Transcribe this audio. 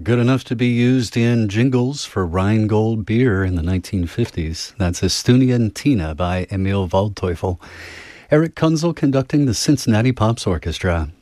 good enough to be used in jingles for Rheingold beer in the 1950s. That's Estunian Tina by Emil Waldteufel. Eric Kunzel conducting the Cincinnati Pops Orchestra.